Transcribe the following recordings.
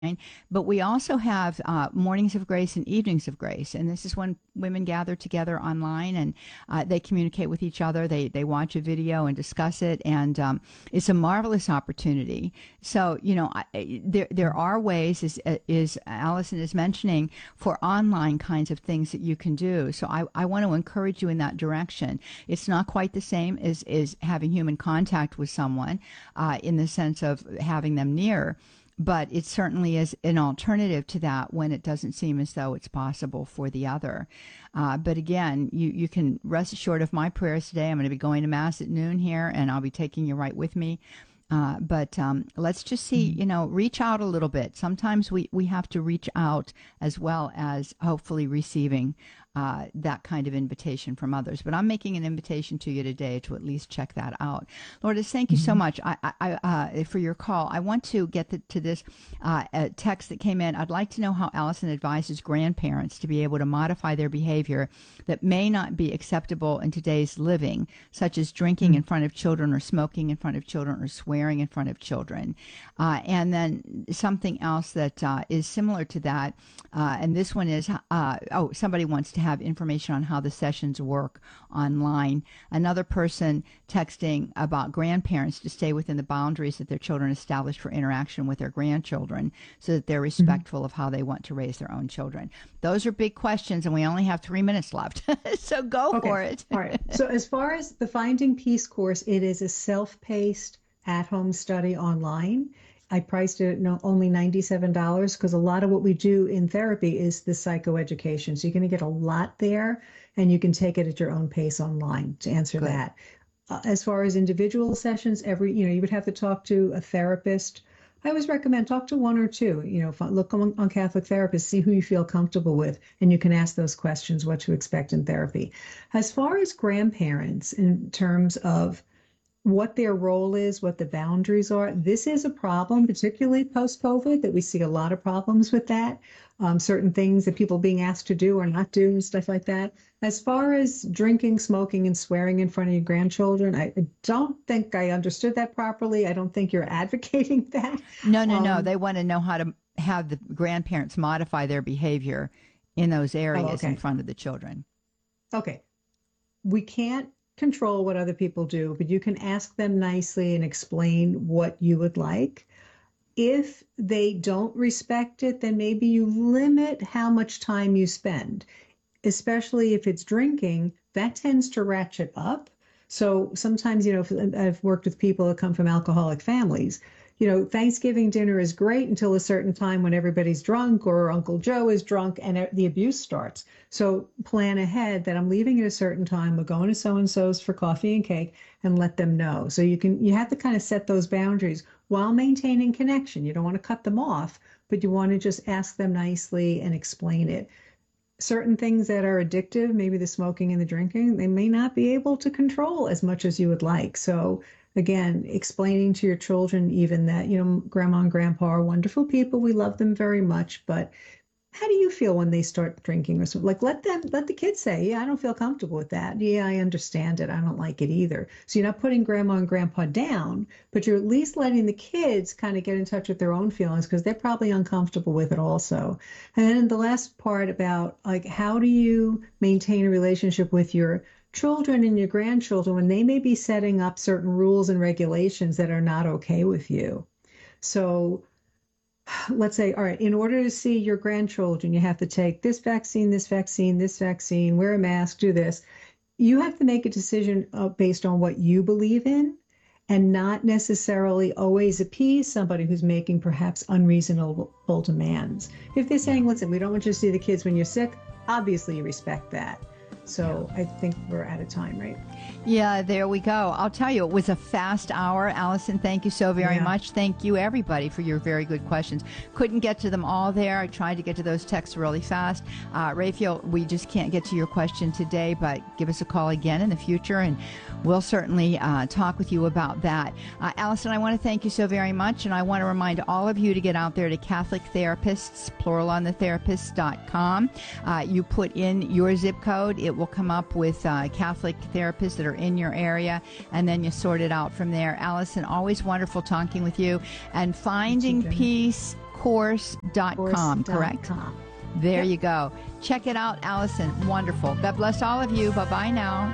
But we also have mornings of grace and evenings of grace. And this is when women gather together online and they communicate with each other. They watch a video and discuss it. And it's a marvelous opportunity. So, there are ways, is Allison is mentioning, for online kinds of things that you can do. So I want to encourage you in that direction. It's not quite the same as having human contact with someone in the sense of having them near. But it certainly is an alternative to that when it doesn't seem as though it's possible for the other. But again, you can rest assured of my prayers today. I'm going to be going to Mass at noon here, and I'll be taking you right with me. But let's just see, reach out a little bit. Sometimes we have to reach out as well as hopefully receiving that kind of invitation from others. But I'm making an invitation to you today to at least check that out. Lourdes, thank you so much for your call. I want to get to this text that came in. I'd like to know how Allison advises grandparents to be able to modify their behavior that may not be acceptable in today's living, such as drinking in front of children or smoking in front of children or swearing in front of children. And then something else that is similar to that, and this one is, somebody wants to have information on how the sessions work online. Another person texting about grandparents to stay within the boundaries that their children established for interaction with their grandchildren so that they're respectful of how they want to raise their own children. Those are big questions, and we only have 3 minutes left. So go for it. All right. So as far as the Finding Peace course, it is a self-paced at-home study online. I priced it at only $97 because a lot of what we do in therapy is the psychoeducation. So you're going to get a lot there, and you can take it at your own pace online to answer that. As far as individual sessions, you would have to talk to a therapist. I always recommend talk to one or two. Look on Catholic Therapists, see who you feel comfortable with, and you can ask those questions, what to expect in therapy. As far as grandparents, in terms of what their role is, what the boundaries are. This is a problem, particularly post-COVID, that we see a lot of problems with that. Certain things that people being asked to do or not do and stuff like that. As far as drinking, smoking, and swearing in front of your grandchildren, I don't think I understood that properly. I don't think you're advocating that. No. They want to know how to have the grandparents modify their behavior in those areas in front of the children. Okay. We can't control what other people do, but you can ask them nicely and explain what you would like. If they don't respect it, then maybe you limit how much time you spend, especially if it's drinking. That tends to ratchet up. So sometimes, I've worked with people that come from alcoholic families. Thanksgiving dinner is great until a certain time when everybody's drunk or Uncle Joe is drunk and the abuse starts. So plan ahead that I'm leaving at a certain time. We're going to so-and-so's for coffee and cake, and let them know. So you have to kind of set those boundaries while maintaining connection. You don't want to cut them off, but you want to just ask them nicely and explain it. Certain things that are addictive, maybe the smoking and the drinking, they may not be able to control as much as you would like. So again, explaining to your children even that, grandma and grandpa are wonderful people. We love them very much. But how do you feel when they start drinking or something? Like, let the kids say, yeah, I don't feel comfortable with that. Yeah, I understand it. I don't like it either. So you're not putting grandma and grandpa down, but you're at least letting the kids kind of get in touch with their own feelings because they're probably uncomfortable with it also. And then the last part about, like, how do you maintain a relationship with your children and your grandchildren when they may be setting up certain rules and regulations that are not okay with you. So let's say, all right, in order to see your grandchildren, you have to take this vaccine, this vaccine, this vaccine, wear a mask, do this. You have to make a decision based on what you believe in and not necessarily always appease somebody who's making perhaps unreasonable demands. If they're saying, listen, we don't want you to see the kids when you're sick, obviously you respect that. So I think we're out of time, right? Yeah, there we go. I'll tell you, it was a fast hour. Allison, thank you so very much. Thank you, everybody, for your very good questions. Couldn't get to them all there. I tried to get to those texts really fast. Raphael, we just can't get to your question today, but give us a call again in the future, and we'll certainly talk with you about that. Allison, I want to thank you so very much, and I want to remind all of you to get out there to Catholic Therapists, plural on the therapists.com. You put in your zip code. It will come up with Catholic therapists that are in your area, and then you sort it out from there. Allison, always wonderful talking with you. And Finding Peace course.com, correct? Course.com. There Yep. you go. Check it out, Allison. Wonderful. God bless all of you. Bye-bye now.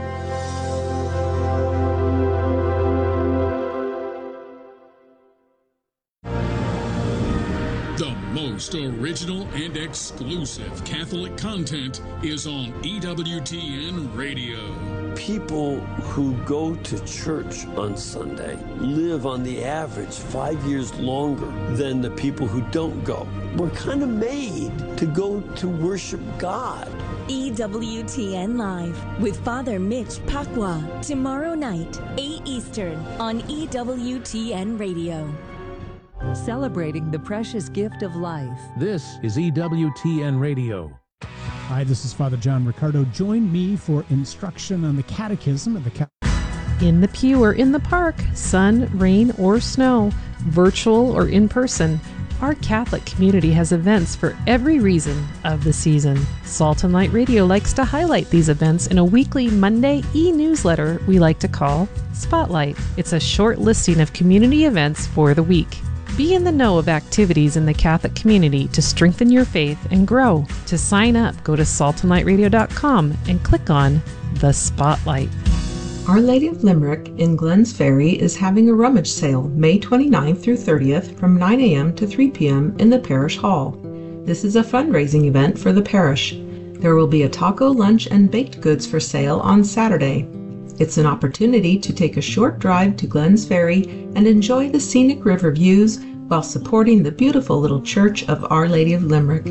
The most original and exclusive Catholic content is on EWTN Radio. People who go to church on Sunday live on the average 5 years longer than the people who don't go. We're kind of made to go to worship God. EWTN Live with Father Mitch Pacwa. Tomorrow night, 8 Eastern on EWTN Radio. Celebrating the precious gift of life. This is EWTN Radio. Hi, this is Father John Riccardo. Join me for instruction on the Catechism of the In the pew or in the park, sun, rain, or snow, virtual or in person, our Catholic community has events for every reason of the season. Salt and Light Radio likes to highlight these events in a weekly Monday e-newsletter we like to call Spotlight. It's a short listing of community events for the week. Be in the know of activities in the Catholic community to strengthen your faith and grow. To sign up, go to saltandlightradio.com and click on the Spotlight. Our Lady of Limerick in Glens Ferry is having a rummage sale May 29th through 30th from 9 a.m. to 3 p.m. in the parish hall. This is a fundraising event for the parish. There will be a taco lunch and baked goods for sale on Saturday. It's an opportunity to take a short drive to Glens Ferry and enjoy the scenic river views while supporting the beautiful little church of Our Lady of Limerick.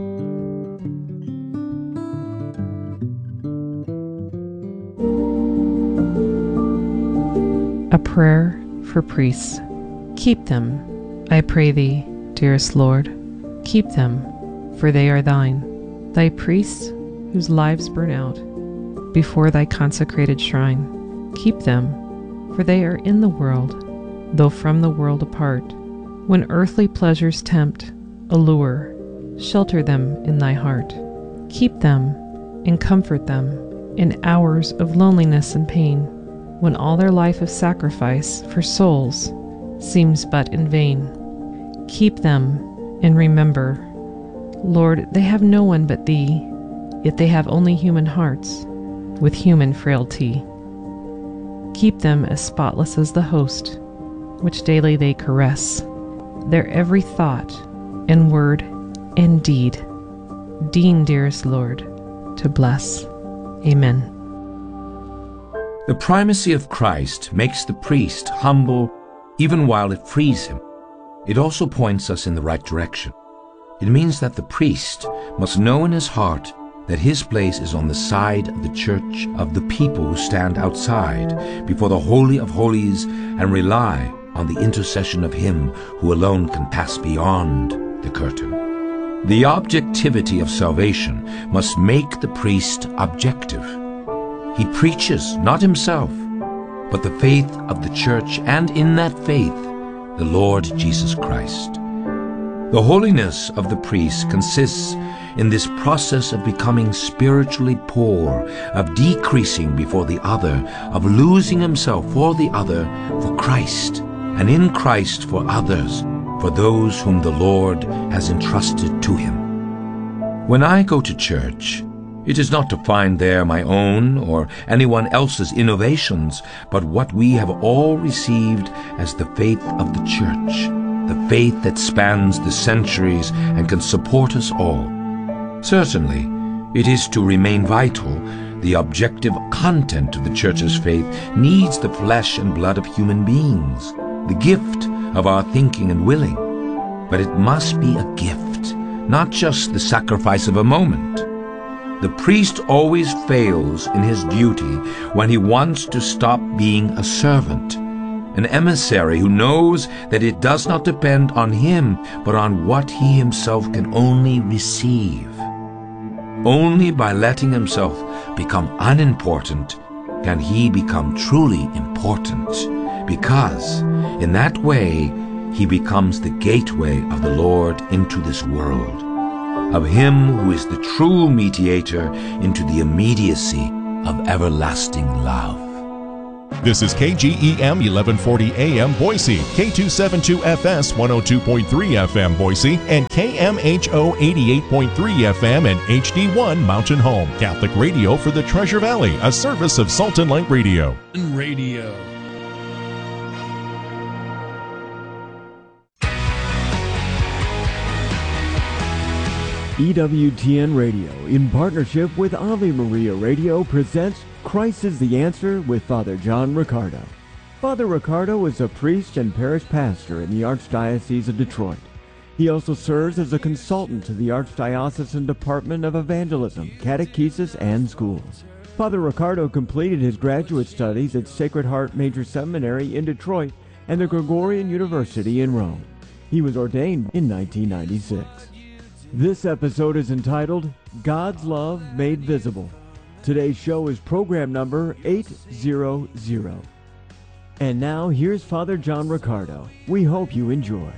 A prayer for priests. Keep them, I pray thee, dearest Lord. Keep them, for they are thine. Thy priests, whose lives burn out before thy consecrated shrine. Keep them, for they are in the world, though from the world apart. When earthly pleasures tempt, allure, shelter them in thy heart. Keep them and comfort them in hours of loneliness and pain, when all their life of sacrifice for souls seems but in vain. Keep them and remember, Lord, they have no one but thee, yet they have only human hearts with human frailty. Keep them as spotless as the host, which daily they caress, their every thought and word and deed. Deign, dearest Lord, to bless. Amen. The primacy of Christ makes the priest humble even while it frees him. It also points us in the right direction. It means that the priest must know in his heart that his place is on the side of the church of the people who stand outside before the Holy of Holies and rely on the intercession of him who alone can pass beyond the curtain. The objectivity of salvation must make the priest objective. He preaches not himself, but the faith of the church, and in that faith, the Lord Jesus Christ. The holiness of the priest consists in this process of becoming spiritually poor, of decreasing before the other, of losing himself for the other, for Christ, and in Christ for others, for those whom the Lord has entrusted to him. When I go to church, it is not to find there my own or anyone else's innovations, but what we have all received as the faith of the church, the faith that spans the centuries and can support us all. Certainly, it is to remain vital. The objective content of the church's faith needs the flesh and blood of human beings, the gift of our thinking and willing. But it must be a gift, not just the sacrifice of a moment. The priest always fails in his duty when he wants to stop being a servant, an emissary who knows that it does not depend on him, but on what he himself can only receive. Only by letting himself become unimportant can he become truly important, because in that way he becomes the gateway of the Lord into this world, of him who is the true mediator into the immediacy of everlasting love. This is KGEM 1140 AM Boise, K272FS 102.3 FM Boise, and KMHO 88.3 FM and HD1 Mountain Home. Catholic radio for the Treasure Valley, a service of Salt and Light Radio. EWTN Radio, in partnership with Ave Maria Radio, presents Christ is the Answer with Father John Riccardo. Father Riccardo is a priest and parish pastor in the Archdiocese of Detroit. He also serves as a consultant to the Archdiocesan Department of Evangelism, Catechesis, and Schools. Father Riccardo completed his graduate studies at Sacred Heart Major Seminary in Detroit and the Gregorian University in Rome. He was ordained in 1996. This episode is entitled God's Love Made Visible. Today's show is program number 800. And now here's Father John Riccardo. We hope you enjoy.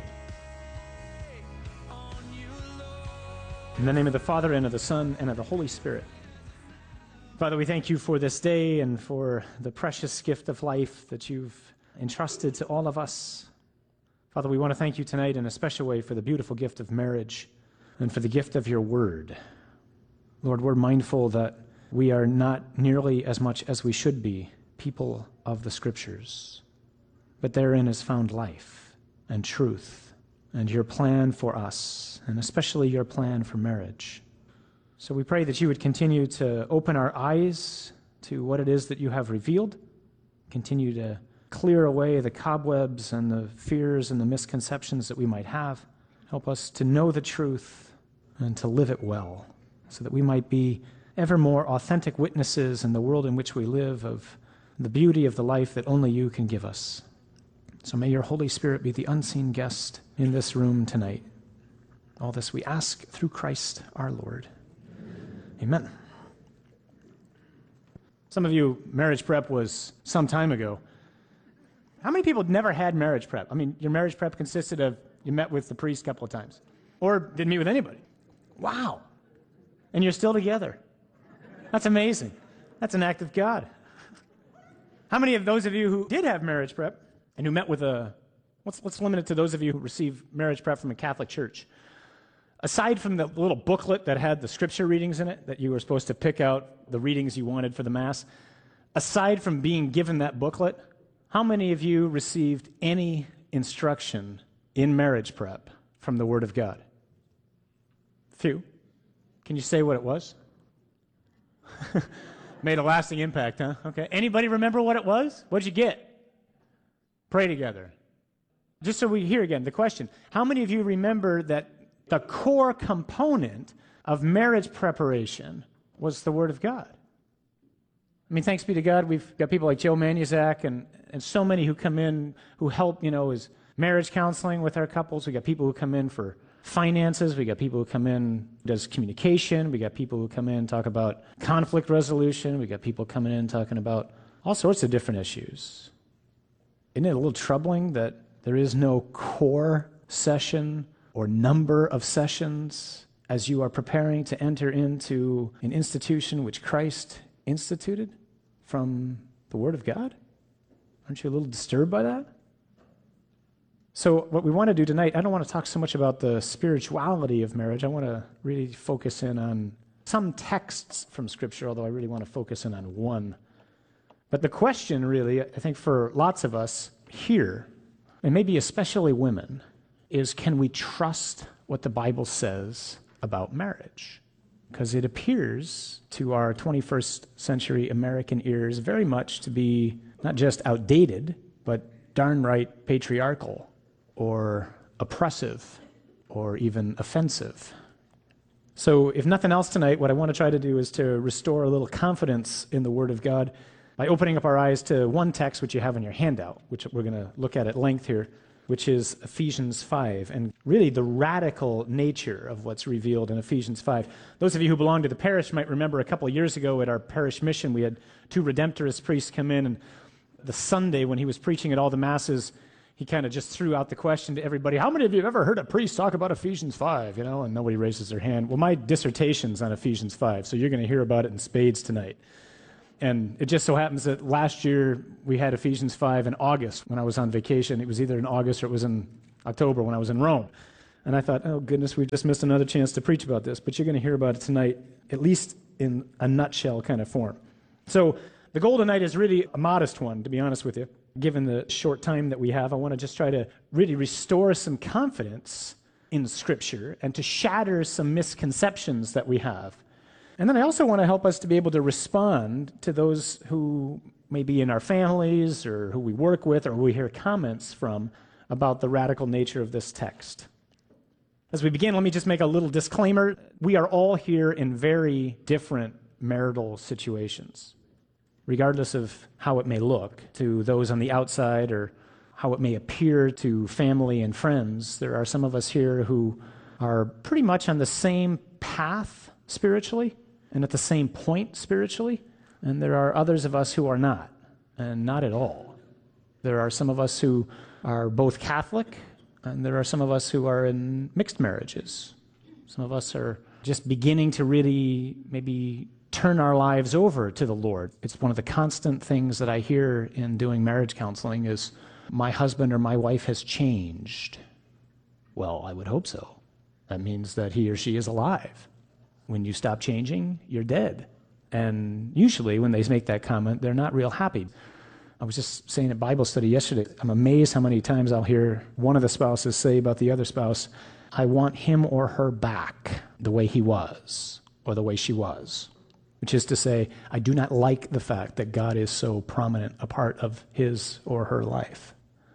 In the name of the Father, and of the Son, and of the Holy Spirit. Father, we thank you for this day and for the precious gift of life that you've entrusted to all of us. Father, we want to thank you tonight in a special way for the beautiful gift of marriage and for the gift of your word. Lord, we're mindful that we are not nearly as much as we should be people of the Scriptures, but therein is found life and truth and your plan for us, and especially your plan for marriage. So we pray that you would continue to open our eyes to what it is that you have revealed, continue to clear away the cobwebs and the fears and the misconceptions that we might have. Help us to know the truth and to live it well, so that we might be ever more authentic witnesses in the world in which we live of the beauty of the life that only you can give us. So may your Holy Spirit be the unseen guest in this room tonight. All this we ask through Christ our Lord. Amen. Some of you, marriage prep was some time ago. How many people never had marriage prep? I mean, your marriage prep consisted of you met with the priest a couple of times, or didn't meet with anybody. Wow. And you're still together. That's amazing. That's an act of God. How many of those of you who did have marriage prep and who met with let's limit it to those of you who received marriage prep from a Catholic church. Aside from the little booklet that had the scripture readings in it, that you were supposed to pick out the readings you wanted for the Mass, aside from being given that booklet, how many of you received any instruction in marriage prep from the Word of God? Few. Can you say what it was? Made a lasting impact, huh? Okay. Anybody remember what it was? What'd you get? Pray together. Just so we hear again the question, how many of you remember that the core component of marriage preparation was the Word of God? I mean, thanks be to God, we've got people like Joe Manuzak and so many who come in who help, as marriage counseling with our couples. We got people who come in for finances. We got people who come in, does communication. We got people who come in, talk about conflict resolution. We got people coming in talking about all sorts of different issues. Isn't it a little troubling that there is no core session or number of sessions as you are preparing to enter into an institution which Christ instituted from the Word of God? Aren't you a little disturbed by that? So what we want to do tonight, I don't want to talk so much about the spirituality of marriage. I want to really focus in on some texts from Scripture, although I really want to focus in on one. But the question really, I think for lots of us here, and maybe especially women, is can we trust what the Bible says about marriage? Because it appears to our 21st century American ears very much to be not just outdated, but darn right patriarchal, or oppressive, or even offensive. So if nothing else tonight, what I want to try to do is to restore a little confidence in the Word of God by opening up our eyes to one text which you have in your handout, which we're going to look at length here, which is Ephesians 5, and really the radical nature of what's revealed in Ephesians 5. Those of you who belong to the parish might remember a couple of years ago at our parish mission, we had two Redemptorist priests come in, and the Sunday when he was preaching at all the Masses, he kind of just threw out the question to everybody, how many of you have ever heard a priest talk about Ephesians 5? And nobody raises their hand. Well, my dissertation's on Ephesians 5, so you're going to hear about it in spades tonight. And it just so happens that last year we had Ephesians 5 in August when I was on vacation. It was either in August or it was in October when I was in Rome. And I thought, oh goodness, we just missed another chance to preach about this. But you're going to hear about it tonight, at least in a nutshell kind of form. So the goal tonight is really a modest one, to be honest with you. Given the short time that we have, I want to just try to really restore some confidence in Scripture and to shatter some misconceptions that we have. And then I also want to help us to be able to respond to those who may be in our families or who we work with or who we hear comments from about the radical nature of this text. As we begin, let me just make a little disclaimer. We are all here in very different marital situations, regardless of how it may look to those on the outside or how it may appear to family and friends. There are some of us here who are pretty much on the same path spiritually and at the same point spiritually, and there are others of us who are not, and not at all. There are some of us who are both Catholic, and there are some of us who are in mixed marriages. Some of us are just beginning to really maybe turn our lives over to the Lord. It's one of the constant things that I hear in doing marriage counseling is, my husband or my wife has changed. Well, I would hope so. That means that he or she is alive. When you stop changing, you're dead. And usually when they make that comment, they're not real happy. I was just saying at Bible study yesterday, I'm amazed how many times I'll hear one of the spouses say about the other spouse, I want him or her back the way he was or the way she was. Which is to say, I do not like the fact that God is so prominent a part of his or her life.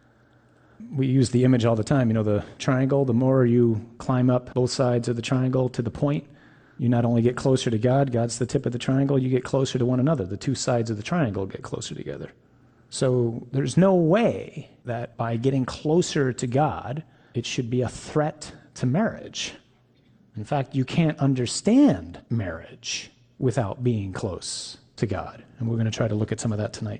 We use the image all the time, the triangle. The more you climb up both sides of the triangle to the point, you not only get closer to God, God's the tip of the triangle, you get closer to one another. The two sides of the triangle get closer together. So there's no way that by getting closer to God, it should be a threat to marriage. In fact, you can't understand marriage without being close to God. And we're going to try to look at some of that tonight.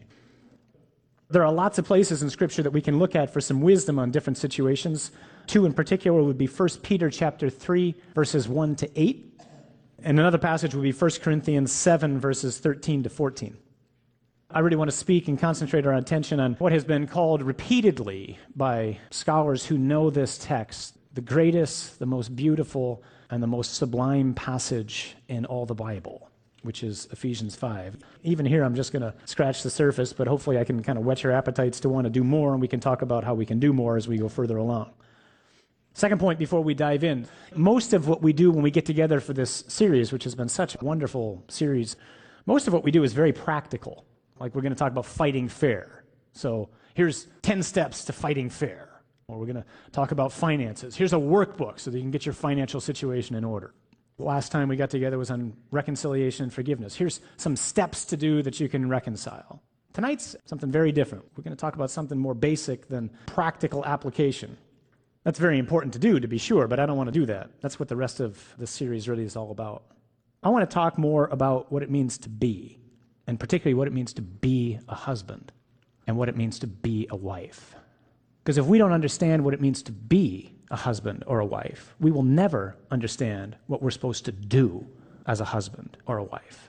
There are lots of places in Scripture that we can look at for some wisdom on different situations. Two in particular would be 1 Peter chapter 3, verses 1 to 8. And another passage would be 1 Corinthians 7, verses 13 to 14. I really want to speak and concentrate our attention on what has been called repeatedly by scholars who know this text, the greatest, the most beautiful, and the most sublime passage in all the Bible, which is Ephesians 5. Even here, I'm just going to scratch the surface, but hopefully I can kind of whet your appetites to want to do more, and we can talk about how we can do more as we go further along. Second point before we dive in, most of what we do when we get together for this series, which has been such a wonderful series, most of what we do is very practical. Like we're going to talk about fighting fair. So here's 10 steps to fighting fair. Or we're going to talk about finances. Here's a workbook so that you can get your financial situation in order. The last time we got together was on reconciliation and forgiveness. Here's some steps to do that you can reconcile. Tonight's something very different. We're going to talk about something more basic than practical application. That's very important to do, to be sure, but I don't want to do that. That's what the rest of the series really is all about. I want to talk more about what it means to be, and particularly what it means to be a husband and what it means to be a wife. Because if we don't understand what it means to be a husband or a wife, we will never understand what we're supposed to do as a husband or a wife.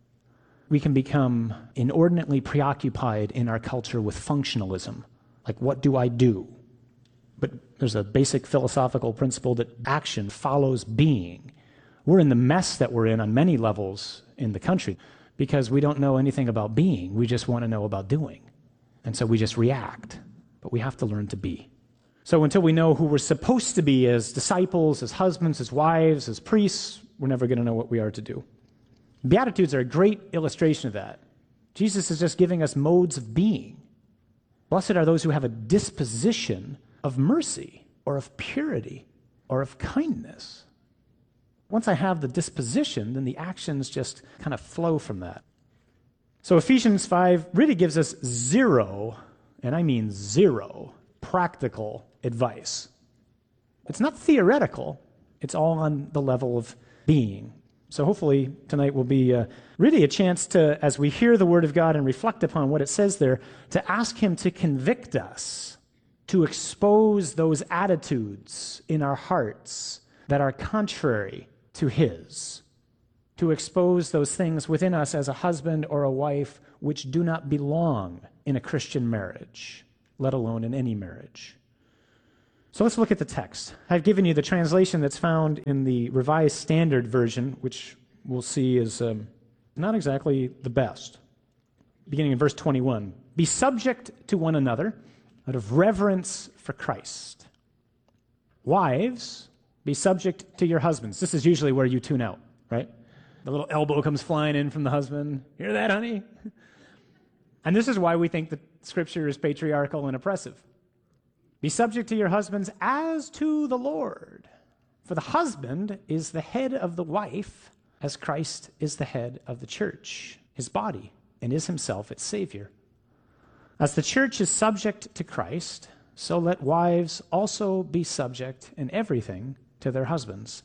We can become inordinately preoccupied in our culture with functionalism. Like, what do I do? But there's a basic philosophical principle that action follows being. We're in the mess that we're in on many levels in the country because we don't know anything about being. We just want to know about doing. And so we just react. But we have to learn to be. So until we know who we're supposed to be as disciples, as husbands, as wives, as priests, we're never going to know what we are to do. Beatitudes are a great illustration of that. Jesus is just giving us modes of being. Blessed are those who have a disposition of mercy, or of purity, or of kindness. Once I have the disposition, then the actions just kind of flow from that. So Ephesians 5 really gives us zero, and I mean zero, practical advice. It's not theoretical. It's all on the level of being. So hopefully tonight will be really a chance to, as we hear the Word of God and reflect upon what it says there, to ask Him to convict us, to expose those attitudes in our hearts that are contrary to His. to expose those things within us as a husband or a wife which do not belong in a Christian marriage, let alone in any marriage. So let's look at the text. I've given you the translation that's found in the Revised Standard Version, which we'll see is not exactly the best. Beginning in verse 21. Be subject to one another out of reverence for Christ. Wives, be subject to your husbands. This is usually where you tune out, right? The little elbow comes flying in from the husband. Hear that, honey? And this is why we think that Scripture is patriarchal and oppressive. Be subject to your husbands as to the Lord. For the husband is the head of the wife, as Christ is the head of the church, his body, and is himself its Savior. As the church is subject to Christ, so let wives also be subject in everything to their husbands.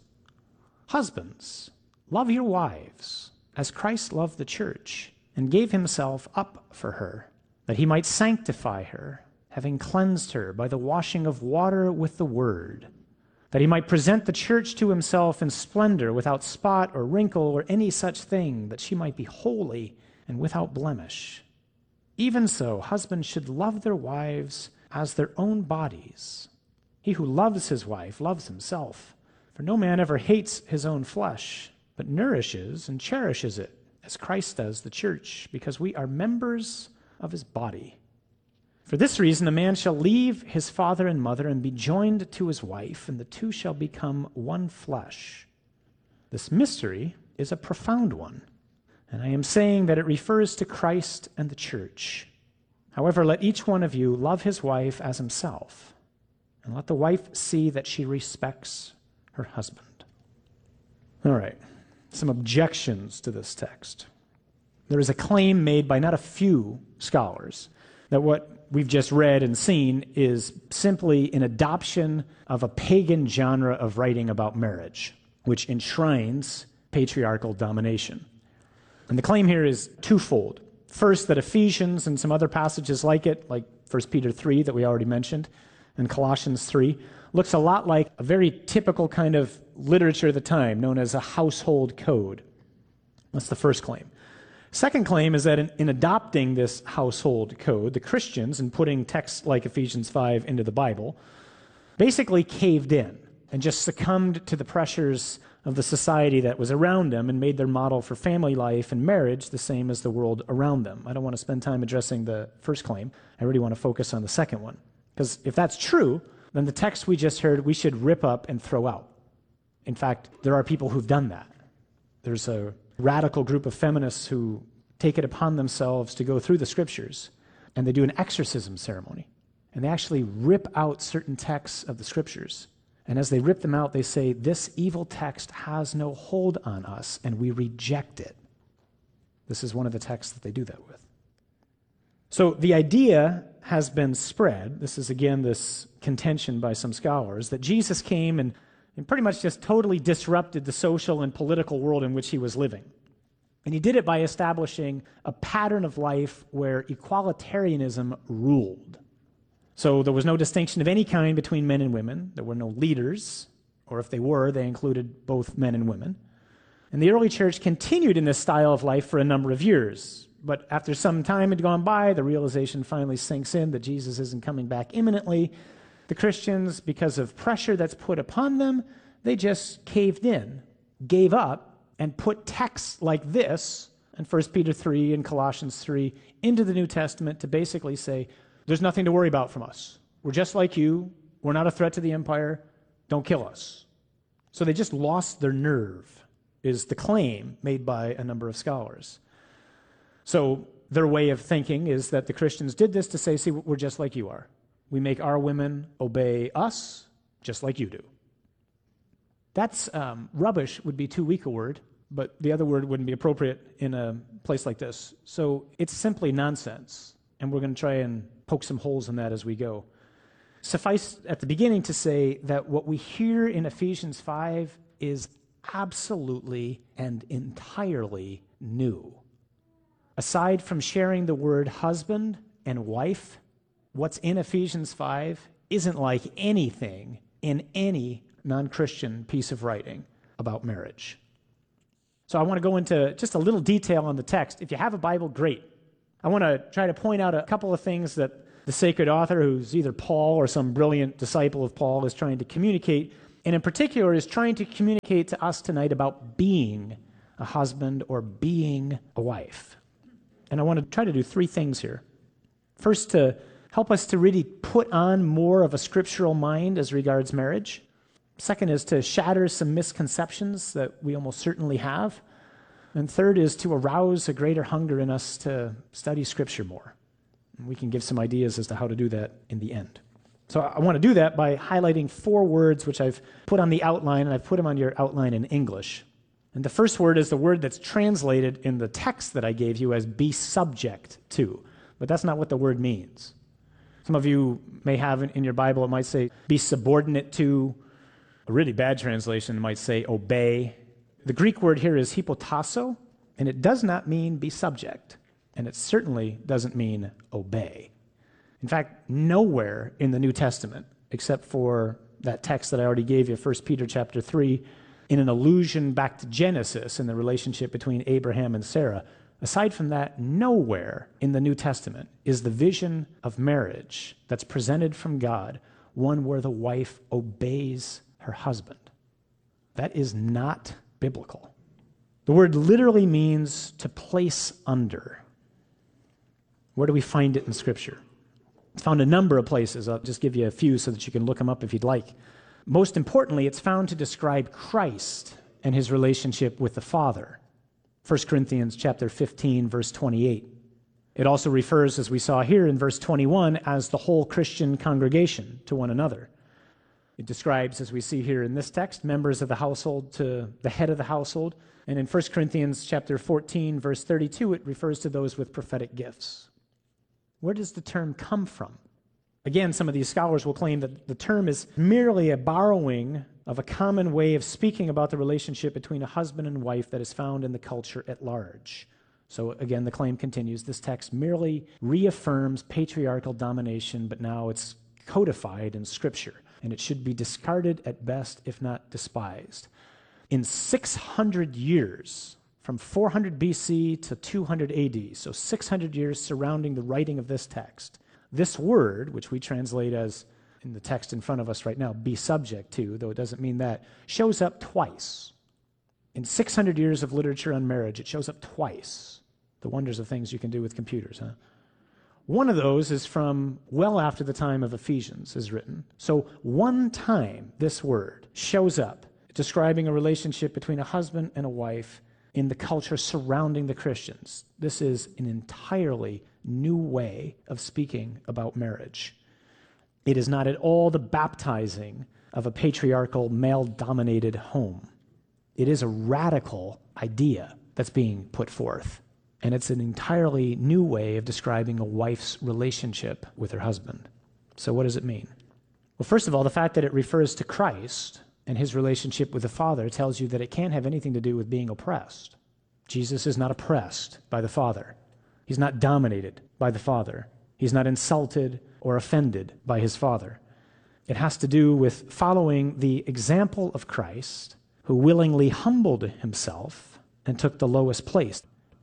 Husbands, love your wives, as Christ loved the church, and gave himself up for her, that he might sanctify her, having cleansed her by the washing of water with the word, that he might present the church to himself in splendor, without spot or wrinkle or any such thing, that she might be holy and without blemish. Even so, husbands should love their wives as their own bodies. He who loves his wife loves himself. For no man ever hates his own flesh, but nourishes and cherishes it, as Christ does the church, because we are members of his body. For this reason, a man shall leave his father and mother and be joined to his wife, and the two shall become one flesh. This mystery is a profound one, and I am saying that it refers to Christ and the church. However, let each one of you love his wife as himself, and let the wife see that she respects her husband. All right, some objections to this text. There is a claim made by not a few scholars that what we've just read and seen is simply an adoption of a pagan genre of writing about marriage, which enshrines patriarchal domination. And the claim here is twofold. First, that Ephesians and some other passages like it, like 1 Peter 3 that we already mentioned, and Colossians 3, looks a lot like a very typical kind of literature of the time known as a household code. That's the first claim. Second claim is that in adopting this household code, the Christians, and putting texts like Ephesians 5 into the Bible, basically caved in and just succumbed to the pressures of the society that was around them and made their model for family life and marriage the same as the world around them. I don't want to spend time addressing the first claim. I really want to focus on the second one. Because if that's true, then the text we just heard we should rip up and throw out. In fact, there are people who've done that. There's a radical group of feminists who take it upon themselves to go through the scriptures, and they do an exorcism ceremony. And they actually rip out certain texts of the scriptures. And as they rip them out, they say, this evil text has no hold on us, and we reject it. This is one of the texts that they do that with. So the idea has been spread, this is again this contention by some scholars, that Jesus came and pretty much just totally disrupted the social and political world in which he was living. And he did it by establishing a pattern of life where equalitarianism ruled. So there was no distinction of any kind between men and women. There were no leaders, or if they were, they included both men and women. And the early church continued in this style of life for a number of years. But after some time had gone by, the realization finally sinks in that Jesus isn't coming back imminently. The Christians, because of pressure that's put upon them, they just caved in, gave up, and put texts like this, in 1 Peter 3 and Colossians 3, into the New Testament to basically say, there's nothing to worry about from us. We're just like you. We're not a threat to the empire. Don't kill us. So they just lost their nerve, is the claim made by a number of scholars. So their way of thinking is that the Christians did this to say, see, we're just like you are. We make our women obey us just like you do. That's rubbish would be too weak a word, but the other word wouldn't be appropriate in a place like this. So it's simply nonsense, and we're going to try and poke some holes in that as we go. Suffice at the beginning to say that what we hear in Ephesians 5 is absolutely and entirely new. Aside from sharing the word husband and wife, what's in Ephesians 5 isn't like anything in any non-Christian piece of writing about marriage. So I want to go into just a little detail on the text. If you have a Bible, great. I want to try to point out a couple of things that the sacred author, who's either Paul or some brilliant disciple of Paul, is trying to communicate, and in particular is trying to communicate to us tonight about being a husband or being a wife. And I want to try to do three things here. First, to help us to really put on more of a scriptural mind as regards marriage. Second is to shatter some misconceptions that we almost certainly have. And third is to arouse a greater hunger in us to study Scripture more. And we can give some ideas as to how to do that in the end. So I want to do that by highlighting 4 words which I've put on the outline, and I've put them on your outline in English. And the first word is the word that's translated in the text that I gave you as be subject to. But that's not what the word means. Some of you may have in your Bible, it might say be subordinate to. A really bad translation might say obey. The Greek word here is hypotasso, and it does not mean be subject, and it certainly doesn't mean obey. In fact, nowhere in the New Testament, except for that text that I already gave you, 1 Peter chapter 3, in an allusion back to Genesis and the relationship between Abraham and Sarah, aside from that, nowhere in the New Testament is the vision of marriage that's presented from God one where the wife obeys her husband. That is not biblical. The word literally means to place under. Where do we find it in Scripture? It's found a number of places. I'll just give you a few so that you can look them up if you'd like. Most importantly, it's found to describe Christ and his relationship with the Father. 1 Corinthians chapter 15, verse 28. It also refers, as we saw here in verse 21, as the whole Christian congregation to one another. It describes, as we see here in this text, members of the household to the head of the household. And in 1 Corinthians chapter 14, verse 32, it refers to those with prophetic gifts. Where does the term come from? Again, some of these scholars will claim that the term is merely a borrowing of a common way of speaking about the relationship between a husband and wife that is found in the culture at large. So again, the claim continues, this text merely reaffirms patriarchal domination, but now it's codified in Scripture, and it should be discarded at best, if not despised. In 600 years, from 400 BC to 200 AD, so 600 years surrounding the writing of this text, this word, which we translate as, in the text in front of us right now, be subject to, though it doesn't mean that, shows up twice. In 600 years of literature on marriage, it shows up twice. The wonders of things you can do with computers, huh? One of those is from well after the time of Ephesians is written. So one time this word shows up describing a relationship between a husband and a wife in the culture surrounding the Christians. This is an entirely new way of speaking about marriage. It is not at all the baptizing of a patriarchal, male-dominated home. It is a radical idea that's being put forth. And it's an entirely new way of describing a wife's relationship with her husband. So what does it mean? Well, first of all, the fact that it refers to Christ and his relationship with the Father tells you that it can't have anything to do with being oppressed. Jesus is not oppressed by the Father. He's not dominated by the Father. He's not insulted or offended by his Father. It has to do with following the example of Christ, who willingly humbled himself and took the lowest place.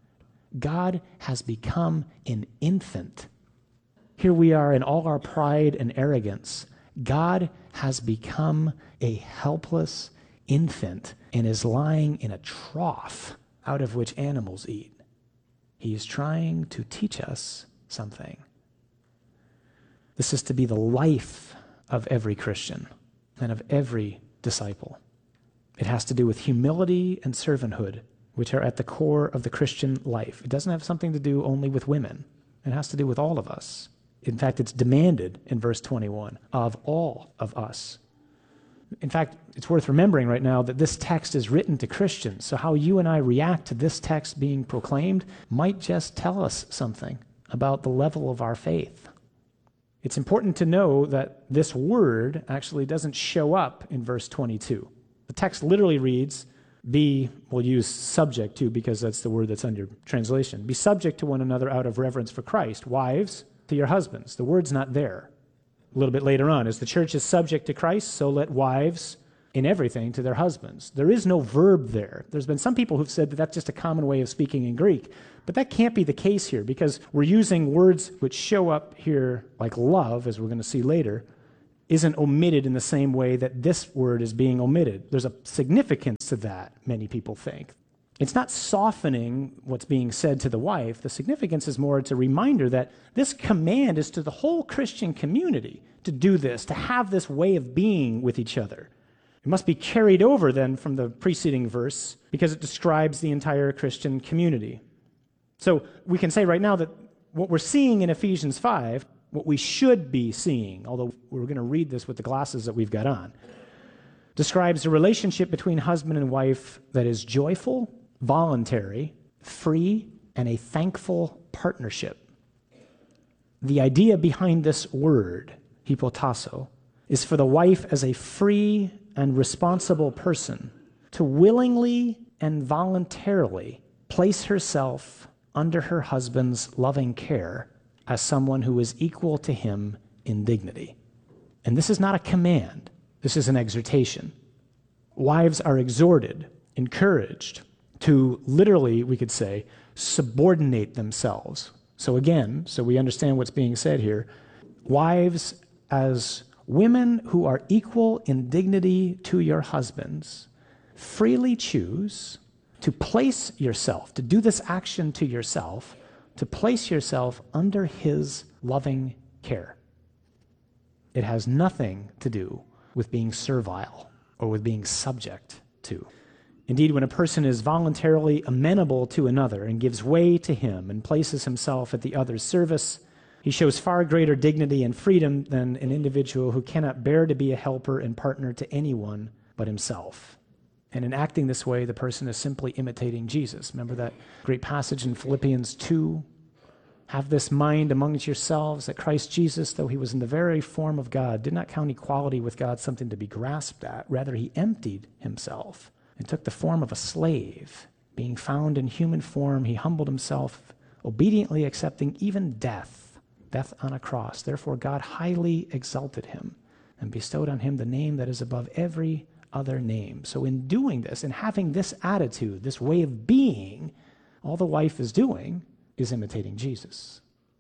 God has become an infant. Here we are in all our pride and arrogance. God has become a helpless infant and is lying in a trough out of which animals eat. He is trying to teach us something. This is to be the life of every Christian and of every disciple. It has to do with humility and servanthood, which are at the core of the Christian life. It doesn't have something to do only with women. It has to do with all of us. In fact, it's demanded in verse 21 of all of us. In fact, it's worth remembering right now that this text is written to Christians, so how you and I react to this text being proclaimed might just tell us something about the level of our faith. It's important to know that this word actually doesn't show up in verse 22. The text literally reads, we'll use subject to because that's the word that's on your translation. Be subject to one another out of reverence for Christ. Wives, to your husbands. The word's not there. A little bit later on, as the church is subject to Christ, so let wives in everything to their husbands. There is no verb there. There's been some people who've said that that's just a common way of speaking in Greek, but that can't be the case here because we're using words which show up here like love, as we're going to see later, isn't omitted in the same way that this word is being omitted. There's a significance to that, many people think. It's not softening what's being said to the wife. The significance is more, it's a reminder that this command is to the whole Christian community to do this, to have this way of being with each other. It must be carried over then from the preceding verse because it describes the entire Christian community. So we can say right now that what we're seeing in Ephesians 5, what we should be seeing, although we're going to read this with the glasses that we've got on, describes a relationship between husband and wife that is joyful, voluntary, free, and a thankful partnership. The idea behind this word, hypotasso, is for the wife as a free and responsible person to willingly and voluntarily place herself under her husband's loving care as someone who is equal to him in dignity. And this is not a command. This is an exhortation. Wives are exhorted, encouraged to literally, we could say, subordinate themselves. So again, so we understand what's being said here, wives as women who are equal in dignity to your husbands, freely choose to place yourself, to do this action to yourself, to place yourself under his loving care. It has nothing to do with being servile or with being subject to. Indeed, when a person is voluntarily amenable to another and gives way to him and places himself at the other's service, he shows far greater dignity and freedom than an individual who cannot bear to be a helper and partner to anyone but himself. And in acting this way, the person is simply imitating Jesus. Remember that great passage in Philippians 2? Have this mind amongst yourselves that Christ Jesus, though he was in the very form of God, did not count equality with God something to be grasped at. Rather, he emptied himself and took the form of a slave. Being found in human form, he humbled himself, obediently accepting even death on a cross. Therefore, God highly exalted him and bestowed on him the name that is above every other name. So in doing this and having this attitude, this way of being, all the wife is doing is imitating Jesus.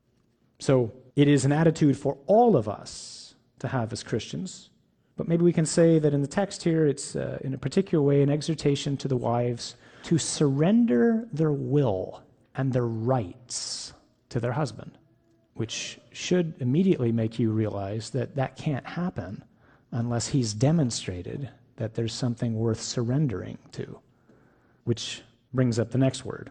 So it is an attitude for all of us to have as Christians. But maybe we can say that in the text here, it's in a particular way an exhortation to the wives to surrender their will and their rights to their husband, which should immediately make you realize that that can't happen unless he's demonstrated that there's something worth surrendering to, which brings up the next word,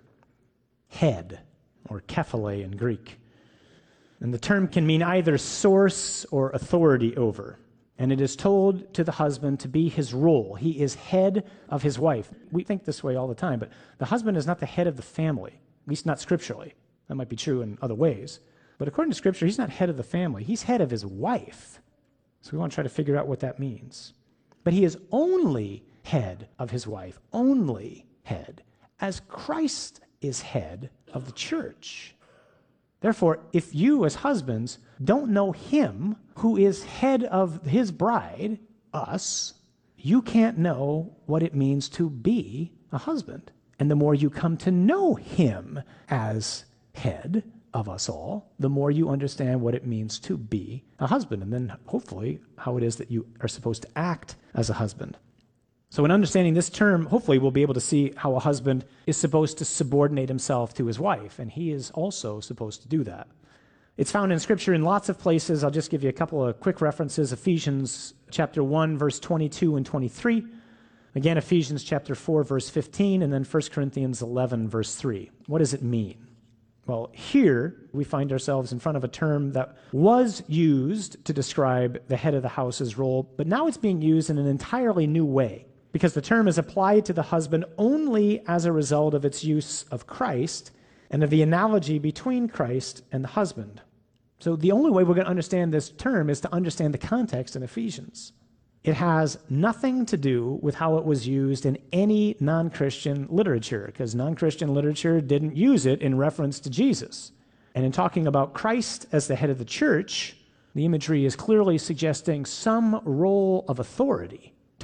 head, or kephale in Greek. And the term can mean either source or authority over. And it is told to the husband to be his role. He is head of his wife. We think this way all the time, but the husband is not the head of the family, at least not scripturally. That might be true in other ways. But according to Scripture, he's not head of the family. He's head of his wife. So we want to try to figure out what that means. But he is only head of his wife, only head, as Christ is head of the church. Therefore, if you as husbands don't know him who is head of his bride, us, you can't know what it means to be a husband. And the more you come to know him as head of us all, the more you understand what it means to be a husband, and then hopefully how it is that you are supposed to act as a husband. So in understanding this term, hopefully we'll be able to see how a husband is supposed to subordinate himself to his wife, and he is also supposed to do that. It's found in Scripture in lots of places. I'll just give you a couple of quick references. Ephesians chapter 1, verse 22 and 23. Again, Ephesians chapter 4, verse 15, and then 1 Corinthians 11, verse 3. What does it mean? Well, here we find ourselves in front of a term that was used to describe the head of the house's role, but now it's being used in an entirely new way, because the term is applied to the husband only as a result of its use of Christ and of the analogy between Christ and the husband. So the only way we're going to understand this term is to understand the context in Ephesians. It has nothing to do with how it was used in any non-Christian literature, because non-Christian literature didn't use it in reference to Jesus. And in talking about Christ as the head of the church, the imagery is clearly suggesting some role of authority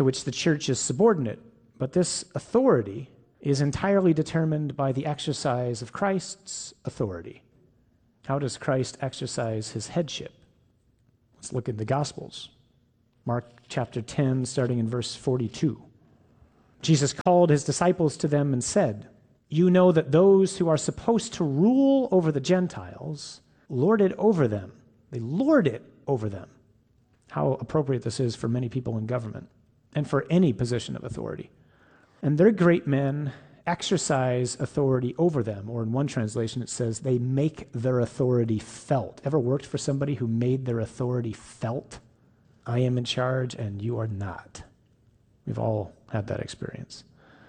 to which the church is subordinate. But this authority is entirely determined by the exercise of Christ's authority. How does Christ exercise his headship? Let's look at the Gospels. Mark chapter 10, starting in verse 42. Jesus called his disciples to them and said, "You know that those who are supposed to rule over the Gentiles lord it over them." They lord it over them. How appropriate this is for many people in government and for any position of authority. And their great men exercise authority over them, or in one translation it says they make their authority felt. Ever worked for somebody who made their authority felt? I am in charge and you are not. We've all had that experience.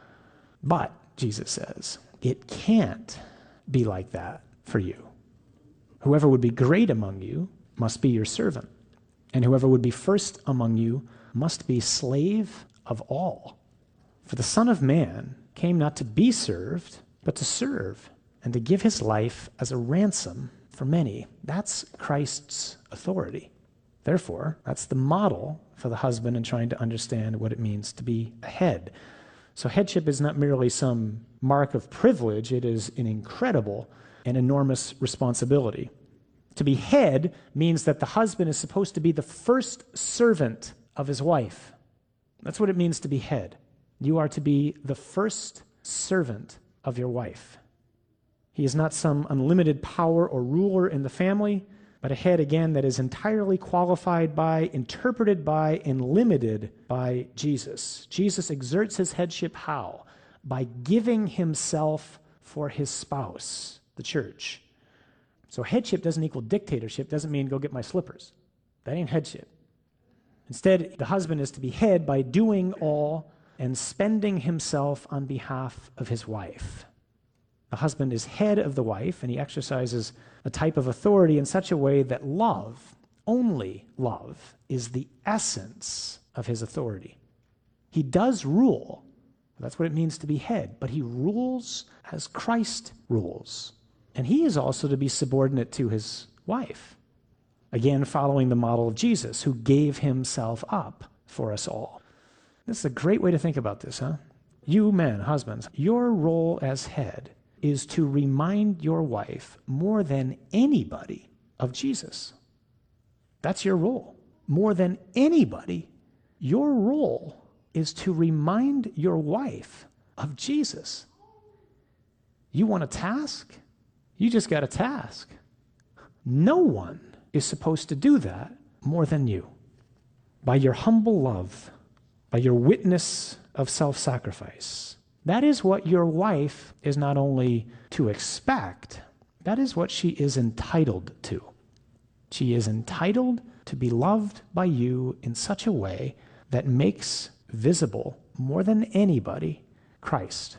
But, Jesus says, it can't be like that for you. Whoever would be great among you must be your servant, and whoever would be first among you must be slave of all. For the Son of Man came not to be served, but to serve, and to give his life as a ransom for many. That's Christ's authority. Therefore, that's the model for the husband in trying to understand what it means to be a head. So headship is not merely some mark of privilege, it is an incredible and enormous responsibility. To be head means that the husband is supposed to be the first servant of his wife. That's what it means to be head. You are to be the first servant of your wife. He is not some unlimited power or ruler in the family, but a head, again, that is entirely qualified by, interpreted by, and limited by Jesus. Jesus exerts his headship how? By giving himself for his spouse, the church. So headship doesn't equal dictatorship, doesn't mean go get my slippers. That ain't headship. Instead, the husband is to be head by doing all and spending himself on behalf of his wife. The husband is head of the wife, and he exercises a type of authority in such a way that love, only love, is the essence of his authority. He does rule. That's what it means to be head, but he rules as Christ rules. And he is also to be subordinate to his wife. Again, following the model of Jesus, who gave himself up for us all. This is a great way to think about this, huh? You men, husbands, your role as head is to remind your wife more than anybody of Jesus. That's your role. More than anybody, your role is to remind your wife of Jesus. You want a task? You just got a task. No one is supposed to do that more than you. By your humble love, by your witness of self-sacrifice. That is what your wife is not only to expect, that is what she is entitled to. She is entitled to be loved by you in such a way that makes visible, more than anybody, Christ.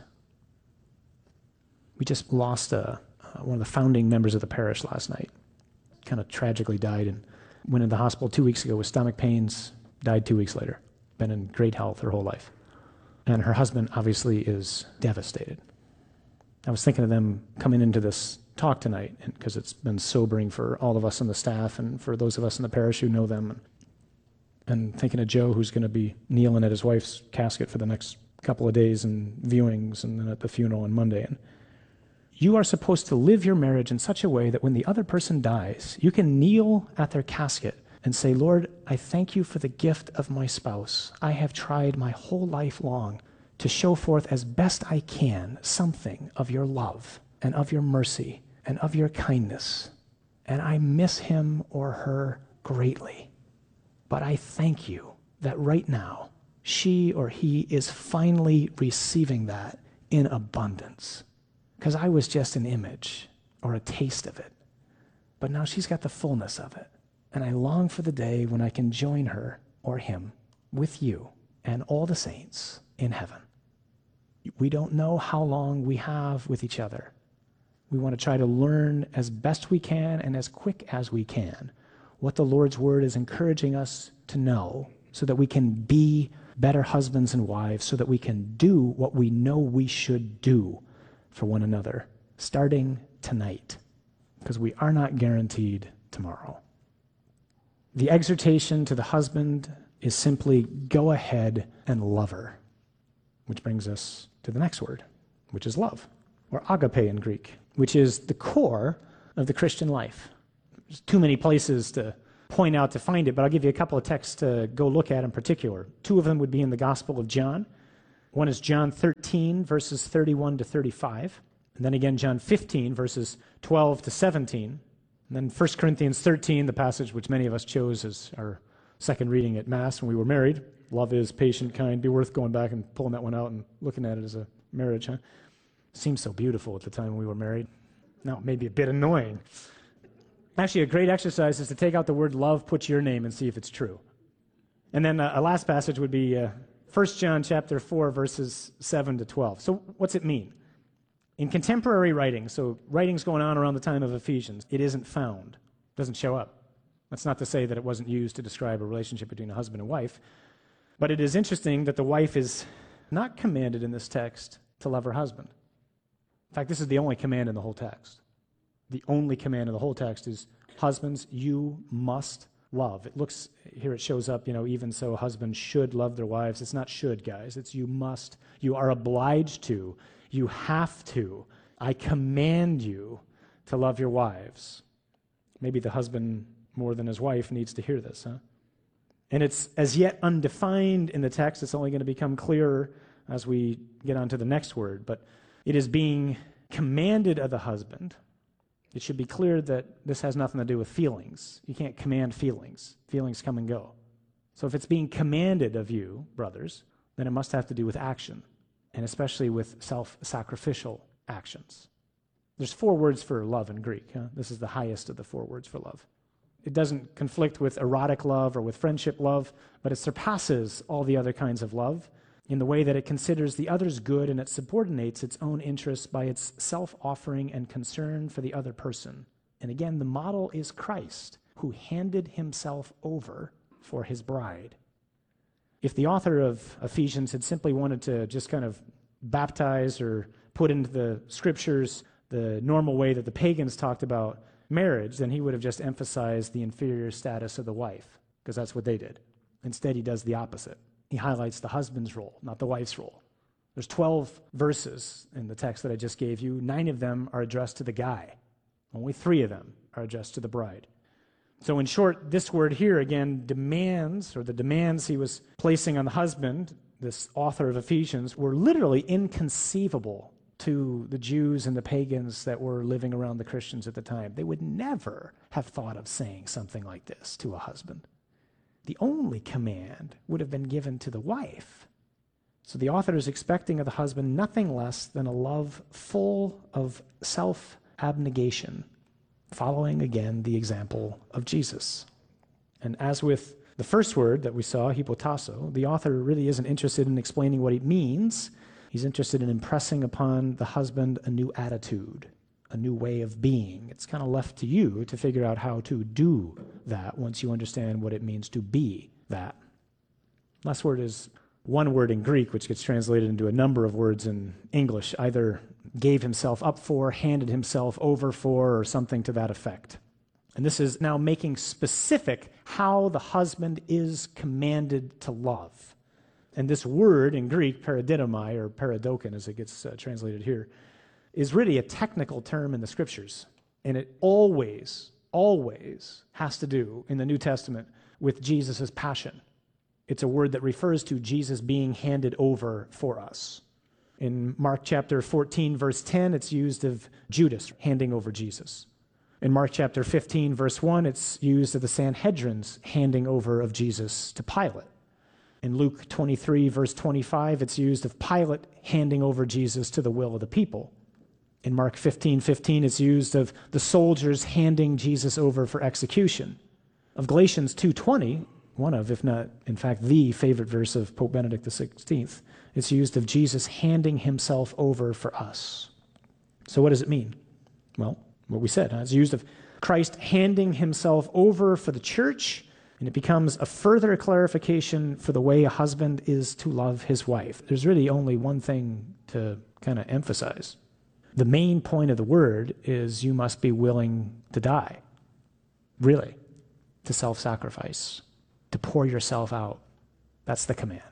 We just lost one of the founding members of the parish last night. Kind of tragically died and went into the hospital 2 weeks ago with stomach pains, died 2 weeks later. Been in great health her whole life. And her husband obviously is devastated. I was thinking of them coming into this talk tonight because it's been sobering for all of us on the staff and for those of us in the parish who know them. And thinking of Joe, who's going to be kneeling at his wife's casket for the next couple of days and viewings and then at the funeral on Monday. And you are supposed to live your marriage in such a way that when the other person dies, you can kneel at their casket and say, Lord, I thank you for the gift of my spouse. I have tried my whole life long to show forth as best I can something of your love and of your mercy and of your kindness. And I miss him or her greatly. But I thank you that right now, she or he is finally receiving that in abundance. Because I was just an image or a taste of it. But now she's got the fullness of it. And I long for the day when I can join her or him with you and all the saints in heaven. We don't know how long we have with each other. We want to try to learn as best we can and as quick as we can what the Lord's word is encouraging us to know so that we can be better husbands and wives, so that we can do what we know we should do for one another, starting tonight, because we are not guaranteed tomorrow. The exhortation to the husband is simply go ahead and love her. Which brings us to the next word, which is love, or agape in Greek, which is the core of the Christian life. There's too many places to point out to find it, but I'll give you a couple of texts to go look at in particular. Two of them would be in the Gospel of John. One is John 13, verses 31 to 35. And then again, John 15, verses 12 to 17. And then 1 Corinthians 13, the passage which many of us chose as our second reading at Mass when we were married. Love is patient, kind. Be worth going back and pulling that one out and looking at it as a marriage, huh? Seemed so beautiful at the time when we were married. Now, maybe a bit annoying. Actually, a great exercise is to take out the word love, put your name, and see if it's true. And then a last passage would be 1 John chapter 4, verses 7 to 12. So what's it mean? In contemporary writing, so writings going on around the time of Ephesians, it isn't found, doesn't show up. That's not to say that it wasn't used to describe a relationship between a husband and wife, but it is interesting that the wife is not commanded in this text to love her husband. In fact, this is the only command in the whole text. The only command in the whole text is, husbands, you must love. It looks, here it shows up, even so husbands should love their wives. It's not should, guys. It's you must. You are obliged to. You have to. I command you to love your wives. Maybe the husband, more than his wife, needs to hear this, huh? And it's as yet undefined in the text. It's only going to become clearer as we get on to the next word. But it is being commanded of the husband. It should be clear that this has nothing to do with feelings. You can't command feelings. Feelings come and go. So if it's being commanded of you, brothers, then it must have to do with action, and especially with self-sacrificial actions. There's 4 words for love in Greek. Huh? This is the highest of the 4 words for love. It doesn't conflict with erotic love or with friendship love, but it surpasses all the other kinds of love in the way that it considers the other's good and it subordinates its own interests by its self-offering and concern for the other person. And again, the model is Christ, who handed himself over for his bride. If the author of Ephesians had simply wanted to just kind of baptize or put into the scriptures the normal way that the pagans talked about marriage, then he would have just emphasized the inferior status of the wife, because that's what they did. Instead, he does the opposite. He highlights the husband's role, not the wife's role. There's 12 verses in the text that I just gave you. 9 of them are addressed to the guy. Only 3 of them are addressed to the bride. So in short, this word here, again, demands, or the demands he was placing on the husband, this author of Ephesians, were literally inconceivable to the Jews and the pagans that were living around the Christians at the time. They would never have thought of saying something like this to a husband. The only command would have been given to the wife. So the author is expecting of the husband nothing less than a love full of self-abnegation, following again the example of Jesus. And as with the first word that we saw, hypotasso, the author really isn't interested in explaining what it means. He's interested in impressing upon the husband a new attitude, a new way of being. It's kind of left to you to figure out how to do that once you understand what it means to be that. Last word is one word in Greek, which gets translated into a number of words in English, either gave himself up for, handed himself over for, or something to that effect. And this is now making specific how the husband is commanded to love. And this word in Greek, paradidomai, or paradokin as it gets translated here, is really a technical term in the scriptures. And it always has to do in the New Testament with Jesus' passion. It's a word that refers to Jesus being handed over for us. In Mark chapter 14, verse 10, it's used of Judas handing over Jesus. In Mark chapter 15, verse 1, it's used of the Sanhedrin's handing over of Jesus to Pilate. In Luke 23, verse 25, it's used of Pilate handing over Jesus to the will of the people. In Mark 15:15, it's used of the soldiers handing Jesus over for execution. Of Galatians 2:20, one of, if not, in fact, the favorite verse of Pope Benedict XVI, it's used of Jesus handing himself over for us. So what does it mean? Well, what we said, it's used of Christ handing himself over for the church, and it becomes a further clarification for the way a husband is to love his wife. There's really only one thing to kind of emphasize. The main point of the word is you must be willing to die, really, to self-sacrifice, to pour yourself out That's the command.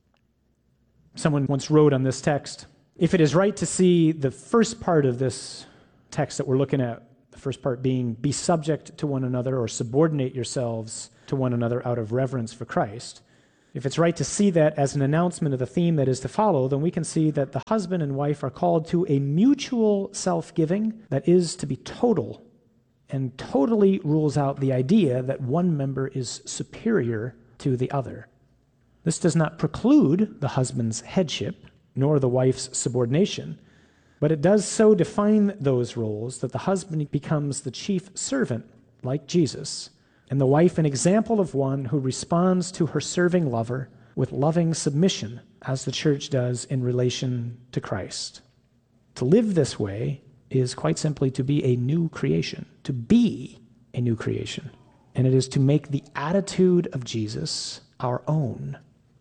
Someone once wrote on this text, if it is right to see the first part of this text that we're looking at, the first part being, be subject to one another or subordinate yourselves to one another out of reverence for Christ, if it's right to see that as an announcement of the theme that is to follow, then we can see that the husband and wife are called to a mutual self-giving that is to be total and totally rules out the idea that one member is superior to the other. This does not preclude the husband's headship nor the wife's subordination, but it does so define those roles that the husband becomes the chief servant, like Jesus, and the wife an example of one who responds to her serving lover with loving submission, as the church does in relation to Christ. To live this way is quite simply to be a new creation, to be a new creation. And it is to make the attitude of Jesus our own.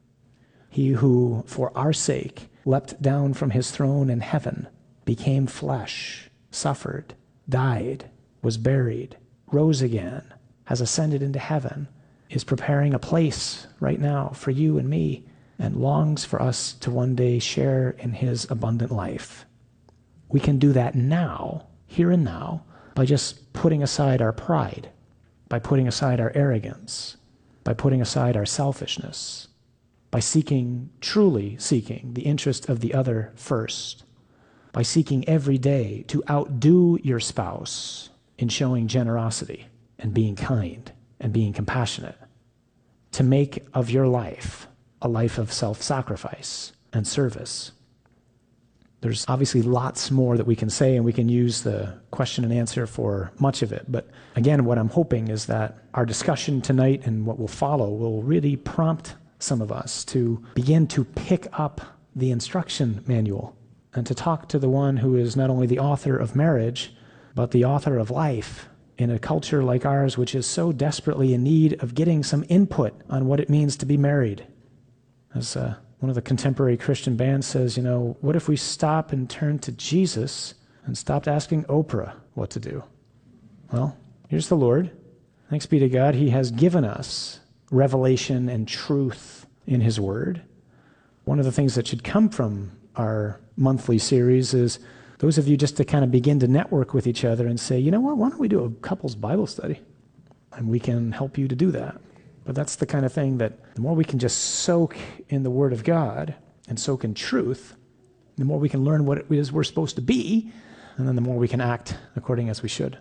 He who, for our sake, leapt down from his throne in heaven, became flesh, suffered, died, was buried, rose again, has ascended into heaven, is preparing a place right now for you and me, and longs for us to one day share in his abundant life. We can do that now, here and now, by just putting aside our pride, by putting aside our arrogance, by putting aside our selfishness, by truly seeking the interest of the other first, by seeking every day to outdo your spouse in showing generosity and being kind and being compassionate, to make of your life a life of self-sacrifice and service. There's obviously lots more that we can say, and we can use the question and answer for much of it. But again, what I'm hoping is that our discussion tonight and what will follow will really prompt some of us to begin to pick up the instruction manual and to talk to the one who is not only the author of marriage, but the author of life in a culture like ours, which is so desperately in need of getting some input on what it means to be married. As one of the contemporary Christian bands says, what if we stop and turn to Jesus and stopped asking Oprah what to do? Well, here's the Lord. Thanks be to God. He has given us revelation and truth in his word. One of the things that should come from our monthly series is those of you just to kind of begin to network with each other and say, you know what, why don't we do a couples Bible study? And we can help you to do that. But that's the kind of thing that the more we can just soak in the Word of God and soak in truth, the more we can learn what it is we're supposed to be, and then the more we can act according as we should.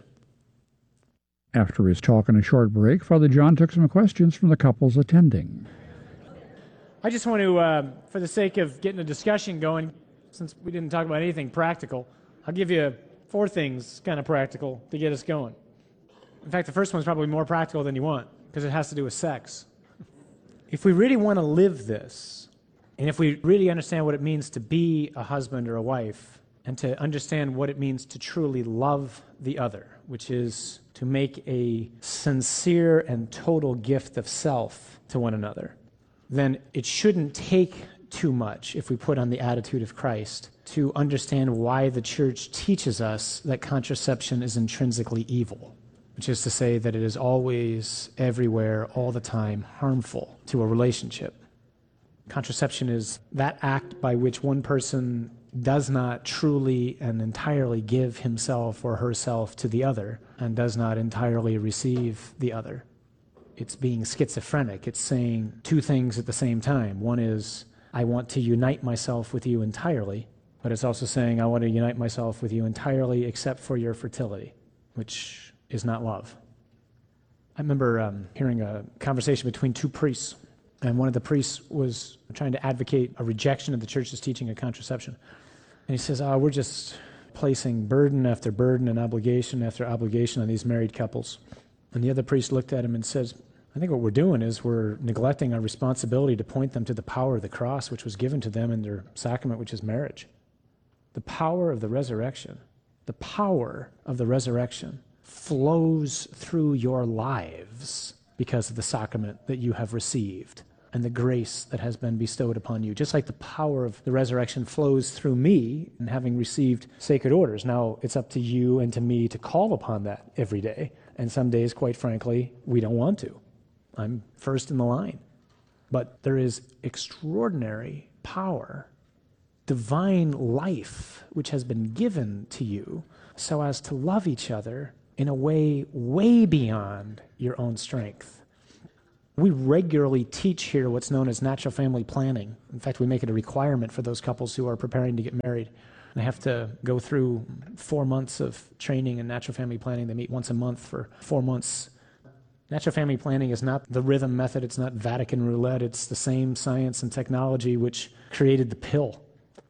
After his talk and a short break, Father John took some questions from the couples attending. I just want to, for the sake of getting a discussion going, since we didn't talk about anything practical, I'll give you 4 things kind of practical to get us going. In fact, the first one's probably more practical than you want, because it has to do with sex. If we really want to live this, and if we really understand what it means to be a husband or a wife, and to understand what it means to truly love the other, which is to make a sincere and total gift of self to one another, then it shouldn't take too much, if we put on the attitude of Christ, to understand why the church teaches us that contraception is intrinsically evil, which is to say that it is always, everywhere, all the time, harmful to a relationship. Contraception is that act by which one person does not truly and entirely give himself or herself to the other and does not entirely receive the other. It's being schizophrenic. It's saying 2 things at the same time. One is, I want to unite myself with you entirely, but it's also saying, I want to unite myself with you entirely except for your fertility, which is not love. I remember hearing a conversation between 2 priests, and one of the priests was trying to advocate a rejection of the church's teaching of contraception. And he says, we're just placing burden after burden and obligation after obligation on these married couples. And the other priest looked at him and says, I think what we're doing is we're neglecting our responsibility to point them to the power of the cross, which was given to them in their sacrament, which is marriage. The power of the resurrection. The power of the resurrection flows through your lives because of the sacrament that you have received and the grace that has been bestowed upon you. Just like the power of the resurrection flows through me in having received sacred orders. Now, it's up to you and to me to call upon that every day. And some days, quite frankly, we don't want to. I'm first in the line. But there is extraordinary power, divine life, which has been given to you so as to love each other in a way way beyond your own strength. We regularly teach here what's known as natural family planning. In fact, we make it a requirement for those couples who are preparing to get married. They have to go through 4 months of training in natural family planning. They meet once a month for 4 months. Natural family planning is not the rhythm method. It's not Vatican roulette. It's the same science and technology which created the pill.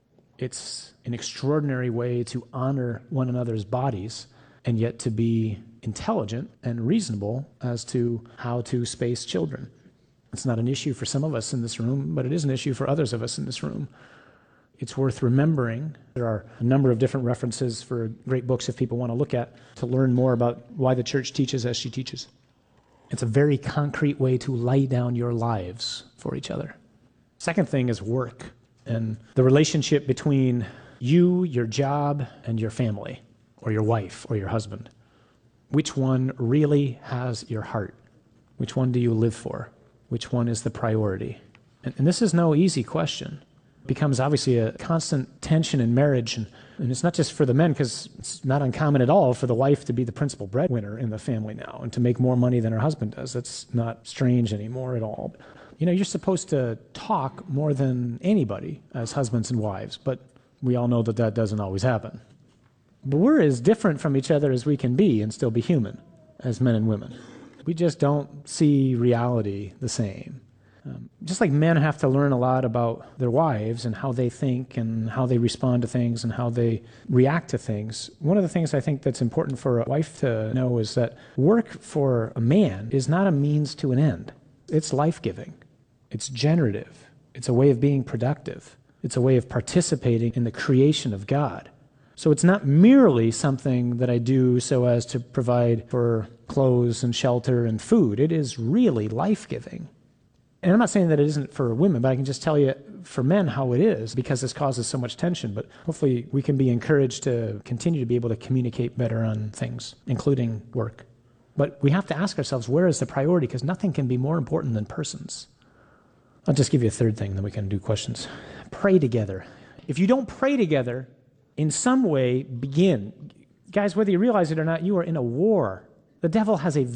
It's an extraordinary way to honor one another's bodies and yet to be intelligent and reasonable as to how to space children. It's not an issue for some of us in this room, but it is an issue for others of us in this room. It's worth remembering. There are a number of different references for great books if people want to look at to learn more about why the church teaches as she teaches. It's a very concrete way to lay down your lives for each other. Second thing is work and the relationship between you, your job, and your family, or your wife, or your husband. Which one really has your heart? Which one do you live for? Which one is the priority? And this is no easy question. It becomes obviously a constant tension in marriage, and it's not just for the men, because it's not uncommon at all for the wife to be the principal breadwinner in the family now and to make more money than her husband does. That's not strange anymore at all. You know, you're supposed to talk more than anybody as husbands and wives, but we all know that that doesn't always happen. But we're as different from each other as we can be and still be human as men and women. We just don't see reality the same. Just like men have to learn a lot about their wives and how they think and how they respond to things and how they react to things, one of the things I think that's important for a wife to know is that work for a man is not a means to an end. It's life-giving. It's generative. It's a way of being productive. It's a way of participating in the creation of God. So it's not merely something that I do so as to provide for clothes and shelter and food. It is really life-giving. And I'm not saying that it isn't for women, but I can just tell you for men how it is, because this causes so much tension. But hopefully we can be encouraged to continue to be able to communicate better on things, including work. But we have to ask ourselves, where is the priority? Because nothing can be more important than persons. I'll just give you a third thing, then we can do questions. Pray together. If you don't pray together, in some way begin. Guys, whether you realize it or not, you are in a war. The devil has a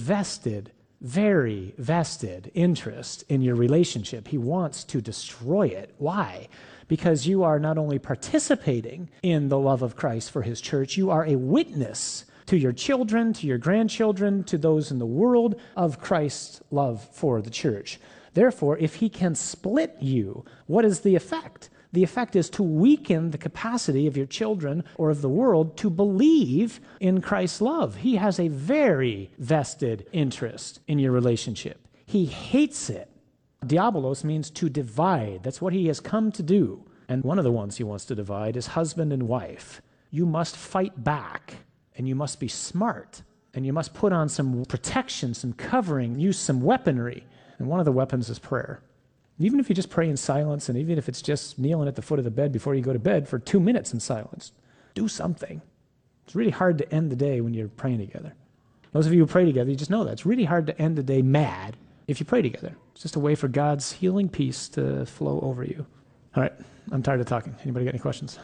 very vested interest in your relationship. He wants to destroy it. Why? Because you are not only participating in the love of Christ for his church, you are a witness to your children, to your grandchildren, to those in the world of Christ's love for the church. Therefore, if he can split you, what is the effect? The effect is to weaken the capacity of your children or of the world to believe in Christ's love. He has a very vested interest in your relationship. He hates it. Diabolos means to divide. That's what he has come to do. And one of the ones he wants to divide is husband and wife. You must fight back, and you must be smart, and you must put on some protection, some covering, use some weaponry. And one of the weapons is prayer. Even if you just pray in silence, and even if it's just kneeling at the foot of the bed before you go to bed for 2 minutes in silence, do something. It's really hard to end the day when you're praying together. Those of you who pray together, you just know that. It's really hard to end the day mad if you pray together. It's just a way for God's healing peace to flow over you. All right, I'm tired of talking. Anybody got any questions?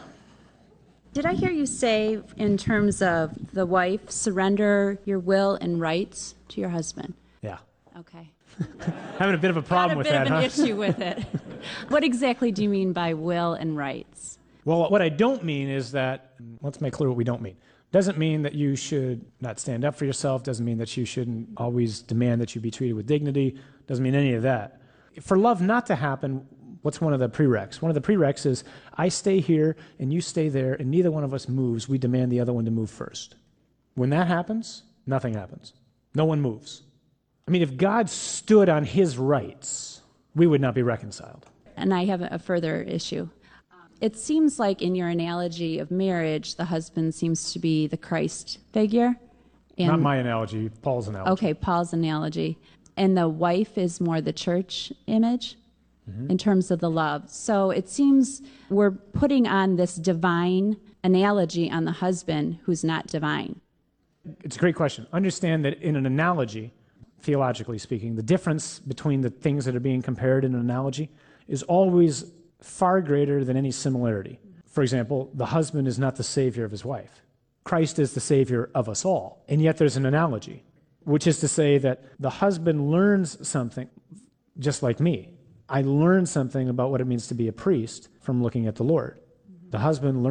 Did I hear you say, in terms of the wife, surrender your will and rights to your husband? Yeah. Okay. Having a bit of a problem with that, huh? Got a bit of an issue with it. What exactly do you mean by will and rights? Well, what I don't mean is that, let's make clear what we don't mean. Doesn't mean that you should not stand up for yourself. Doesn't mean that you shouldn't always demand that you be treated with dignity. Doesn't mean any of that. For love not to happen, what's one of the prereqs? One of the prereqs is, I stay here and you stay there and neither one of us moves. We demand the other one to move first. When that happens, nothing happens. No one moves. I mean, if God stood on his rights, we would not be reconciled. And I have a further issue. It seems like in your analogy of marriage, the husband seems to be the Christ figure. And not my analogy, Paul's analogy. Okay, Paul's analogy. And the wife is more the church image in terms of the love. So it seems we're putting on this divine analogy on the husband who's not divine. It's a great question. Understand that in an analogy, theologically speaking, the difference between the things that are being compared in an analogy is always far greater than any similarity. For example, the husband is not the savior of his wife. Christ is the savior of us all. And yet there's an analogy, which is to say that the husband learns something, just like me. I learned something about what it means to be a priest from looking at the Lord. The husband learns